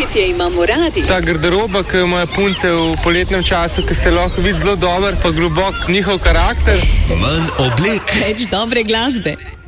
Poletje imamo radi. Ta garderoba, ki imajo punce v poletnem času, ki se lahko vidi zelo dober, pa globok njihov karakter. Manj oblek. Več dobre glasbe.